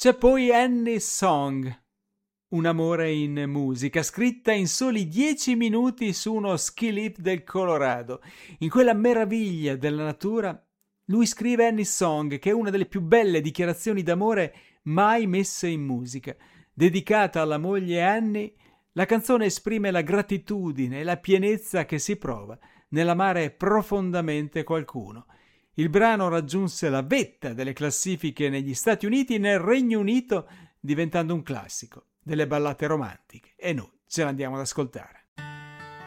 C'è poi Annie's Song, un amore in musica, scritta in soli 10 minuti su uno ski lift del Colorado. In quella meraviglia della natura, lui scrive Annie's Song, che è una delle più belle dichiarazioni d'amore mai messe in musica. Dedicata alla moglie Annie, la canzone esprime la gratitudine e la pienezza che si prova nell'amare profondamente qualcuno. Il brano raggiunse la vetta delle classifiche negli Stati Uniti e nel Regno Unito, diventando un classico delle ballate romantiche. E noi ce l'andiamo ad ascoltare.